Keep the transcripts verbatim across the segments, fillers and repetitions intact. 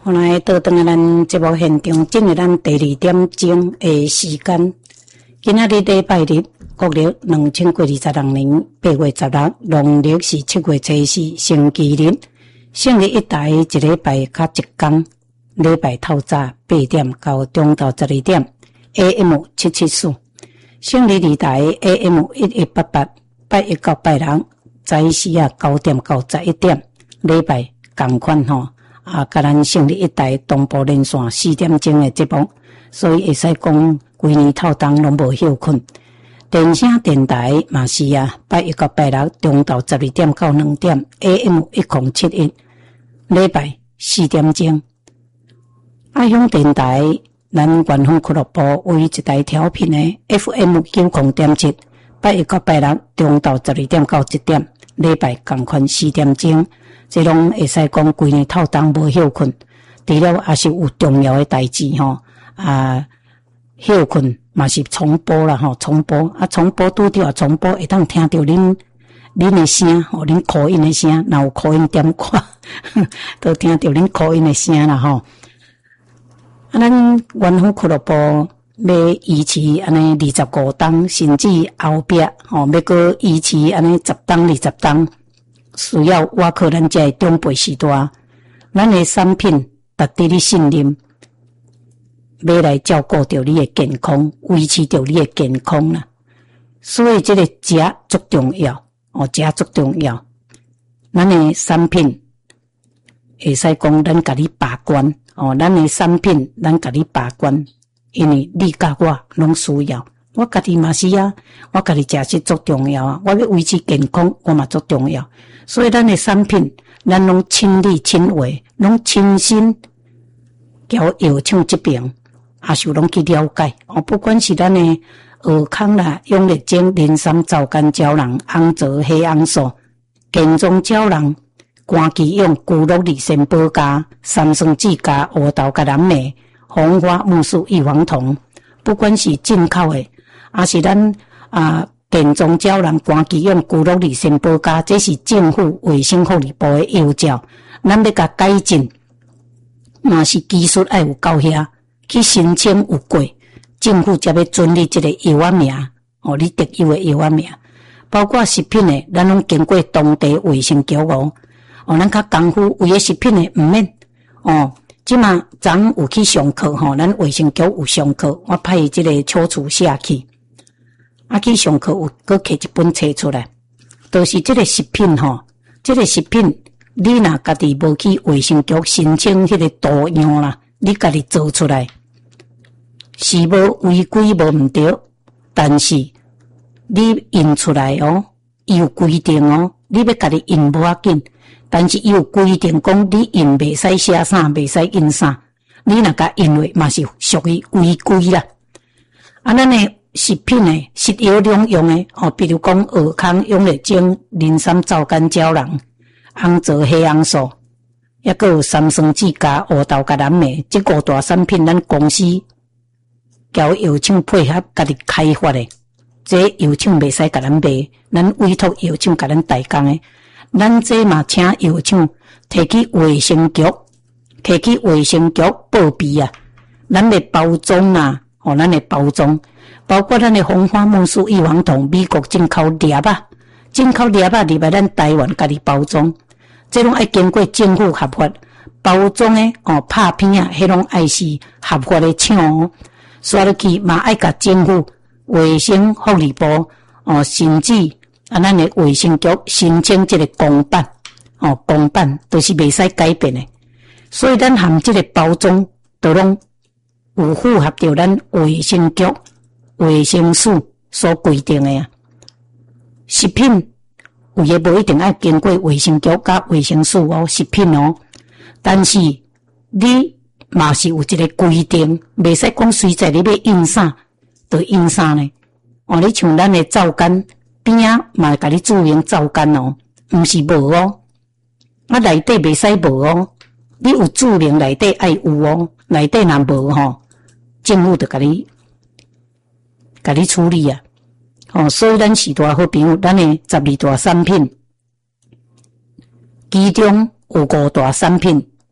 后来倒转来咱节目现场，进入咱第二点钟的时间。今仔日礼拜日，国历两千过二十六年八月十六，农历是七月初四，星期日。圣日一台一礼拜较一天，礼拜透早八点到中昼十二点 ，A M 七七四。圣日二台 A M 一一八八，拜一到拜六，早时啊九点到十一点，礼拜同款吼。啊，甲咱圣日一台同步连线四点钟的节目，所以会使讲规年透冬拢无休困。电声电台嘛是啊，拜一到拜六中昼十二点到两点 A M 一零七一，礼拜四点钟。爱乡电台咱元丰俱乐部为一台调频的 F M 九零点七，拜一到拜六中昼十二点到一点，礼拜同款四点钟。这拢会使讲规日透冬无休困，除了也是有重要的代志吼，啊休困嘛是重播啦吼，重播啊重播拄着重播会当听到恁恁的声吼，恁口音的声，若有口音点看，都听到恁口音的声啦吼。啊，咱元丰俱乐部要维持安尼二十五档，甚至后壁吼要搁维持安尼十档二十档。需要我靠咱这中辈时代，咱的产品值得你信任，要来照顾到你的健康，维持到你的健康啦。所以这个食足重要，哦，食足重要。咱的产品会使讲咱甲你把关，哦，咱的产品咱甲你把关，因为你甲我拢需要。我家己嘛是啊，我家己食是足重要啊，我要维持健康，我嘛足重要。所以咱的产品，咱拢亲力亲为，拢亲身交药厂这边，也是拢去了解。哦，不管是咱的尔康啦、永力精、磷酸皂苷胶囊、红枣黑红素、健壮胶囊、肝基用、骨碌利肾保加、三酸酯加、乌豆加蓝莓、红花木素异黄酮，不管是进口的。也是咱啊健壮胶囊、肝基用、骨碌利肾保加，这是政府卫生福利部的药照，咱要甲改进，嘛是技术要有够遐，去申请有过，政府才要准你这个药啊名，哦，你特有的药啊名，包括食品的，咱拢经过当地卫生局哦，哦，咱较功夫为了食品的毋免，哦。即嘛，昨有去上课吼，咱卫生局有上课，我派伊即个邱处下去。啊，去上课有搁摕一本册出来，都是即个食品吼，即个食品你若家己无去卫生局申请迄个图样啦，你家己做出来是无违规无毋对，但是你印出来哦，伊有规定哦，你要家己印无要紧。但是伊有规定讲，你印袂使写啥，袂使印啥，你若甲印落嘛是属于违规啦。啊，咱的食品诶，食药两用诶，哦，比如讲尔康、永力精、磷酸皂苷胶囊、红枣黑红素，抑个有三酸酯加、乌豆加蓝莓，这五大产品咱公司交药厂配合家己开发诶，这药厂袂使甲咱卖，咱委托药厂甲咱代工诶。咱这嘛请药厂摕去卫生局，摕去卫生局报备啊。咱的包装啊，哦，咱的包装，包括咱的红花木素异黄酮，美国进口粒啊，进口粒啊入来咱台湾家己包装，这拢爱经过政府合法包装诶，哦，拍片啊，迄拢爱是合法的厂哦。刷落去嘛爱甲政府卫生福利部哦，甚至。啊，咱的卫生局申请这个公版，哦，公版都是袂使改变的，所以咱含这个包装都拢有符合到咱卫生局卫生署所规定的啊。食品有诶无一定要经过卫生局甲卫生署哦，食品哦，但是你嘛是有一个规定，袂使讲随在你要印啥就印啥呢。哦，你像咱的皂苷。边啊嘛甲你注明皂苷哦，毋是无哦，啊内底袂使无哦，你有注明内底爱有哦，内底若无吼，政府就甲你甲你处理啊，哦，所以咱是大好朋友，咱的十二大产品，其中有五大产品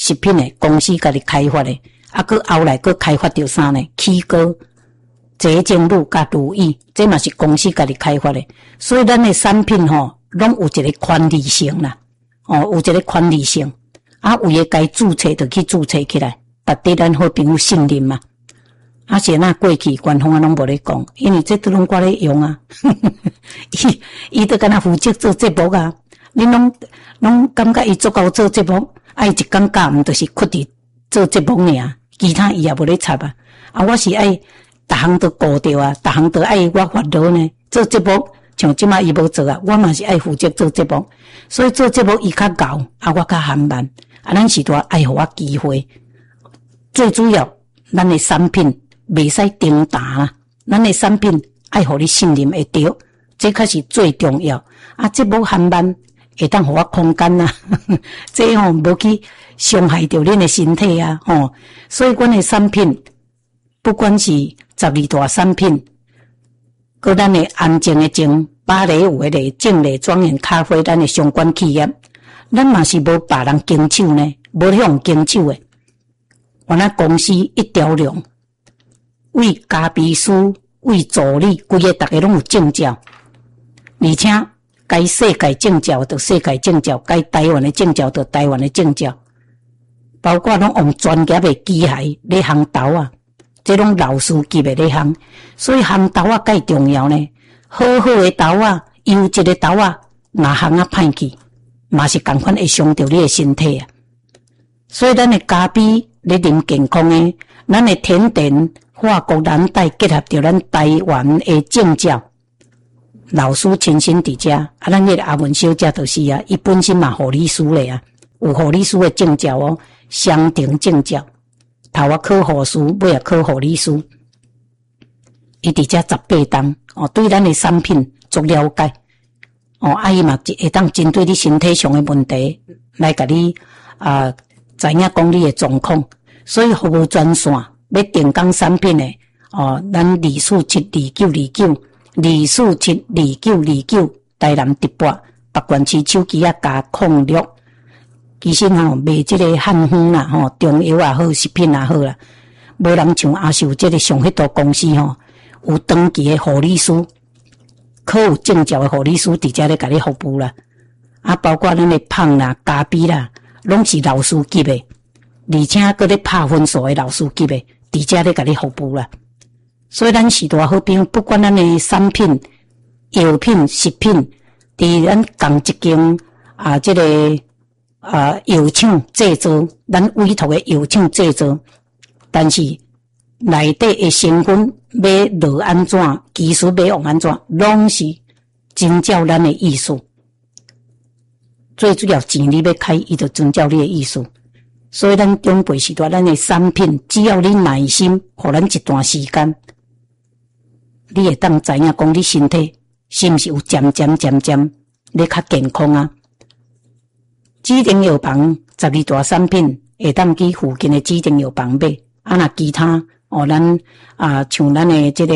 食品的公司家己开发的，啊，佮后来佮开发着啥呢？起膏、洁净露甲乳液，这嘛是公司家己开发的。所以咱的产品吼，拢有一个权利性啦，哦，有一个权利性。啊，有诶该注册就去注册起来，达对咱好朋友信任嘛。啊，是那过去官方啊拢无咧讲，因为这都拢我咧用啊。伊伊都敢若负责做节目啊，你拢拢感觉伊足够做节目，啊，伊一工假毋就是屈伫做节目尔，其他伊也无咧插啊。啊，我是爱逐项都顾着啊，逐项都爱我发落呢。做节目像即马伊无做啊，我嘛是爱负责做节目，所以做节目伊较厚，啊，我较缓慢。啊，咱是多爱互我机会，最主要咱的产品袂使顶打啦，咱的产品爱互你信任会着，这才是最重要。啊，节目缓慢会当互我空间啦，这吼无去伤害着恁的身体啊，吼。所以阮的产品，不管是十二大产品，搁咱的安静的静、芭蕾舞的静丽庄严咖啡，咱的相关企业。咱嘛是无别人经手呢，无向经手的。我那公司一条龙，为咖啡师、为助理，规个大家拢有证照，而且该世界证照就世界证照，该台湾的证照就台湾的证照，包括拢用专业的机械咧烘豆啊，这种老师级的咧烘，所以烘豆啊介重要呢。好好的豆啊，优质的豆啊，若烘啊歹去。嘛是共款会伤到你的身体啊，所以咱的咖啡咧啉健康的，咱的甜点、法国蓝带结合着咱台湾的证照，老师亲身伫遮，啊，咱迄个阿文小姐就是啊，伊本身嘛护理师咧啊，有护理师的证照哦，双重证照，头啊考护士，尾啊考护理师，伊伫遮十八档哦，对咱的产品足了解。哦，啊伊嘛会当针对你身体上的问题来甲你啊，知影讲你的状况，所以服务专线要订购产品的哦，咱二四七二九二九二四七二九二九台南直播北关市手机啊加控六，其实吼卖即个汉方啦吼，中药也好，食品也好啦，无人像阿秀即个上迄大公司吼，有长期的护理师。考有证照的护理师伫遮咧甲你服务啦，啊，包括咱的胖啦、咖啡啦，拢是老师级的，而且佫咧拍分数的老师级的，伫遮咧甲你服务啦。所以咱是大好朋友，不管咱的产品、药品、食品，伫咱共一间啊，即、这个啊药厂制作，咱委托的药厂制作，但是内底的成分要落安怎，技术要用安怎，拢是遵照咱的意思。最主要钱你要开，伊就遵照你的意思。所以咱长辈时代，咱的产品，只要你耐心，互咱一段时间，你会当知影讲你身体是毋是有渐渐渐渐咧较健康啊。指定药房十二大产品，会当去附近的指定药房买。啊，若其他。哦，咱啊，像咱的这个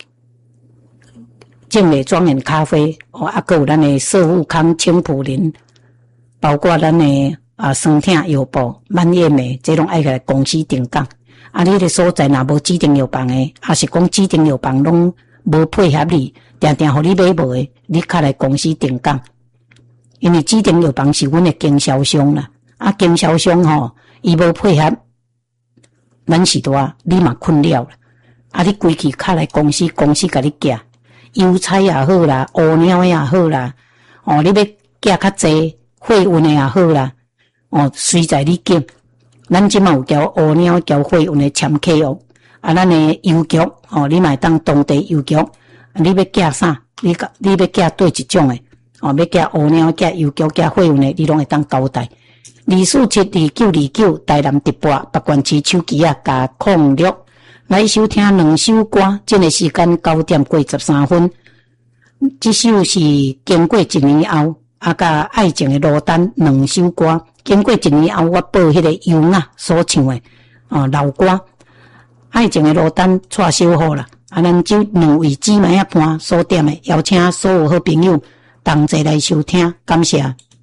静美庄园咖啡，哦，啊，还有咱的色富康、青普林，包括咱的啊酸痛药布、蔓越莓，这拢爱来公司订购。啊，你个所在若无指定药房的，还是讲指定药房拢无配合你，定定互你买无的，你较来公司订购。因为指定药房是阮的经销商啦，啊，经销商吼，伊无配合。咱是多，你嘛困了啦。啊，你规气卡来公司，公司甲你寄，油菜也好啦，乌鸟也好啦，哦，你要寄较济，货运的也好啦，哦，随在你拣。咱即嘛有交乌鸟交货运的签契约，啊，咱的邮局，哦，你嘛当当地邮局，你要寄啥？你你要寄对一种的，哦，要寄乌鸟、寄邮局、寄货运的，你拢会当交代。二四七二九二九台南直播北关市手机啊加控六来收听两首歌，这个时间九点过十三分。这首是经过一年后，啊甲爱情的落单两首歌，经过一年后我报迄个优雅所唱的啊老歌，爱情的落单带小好啦。啊，咱这两位姊妹啊伴所点的，邀请所有好朋友同齐来收听，感谢。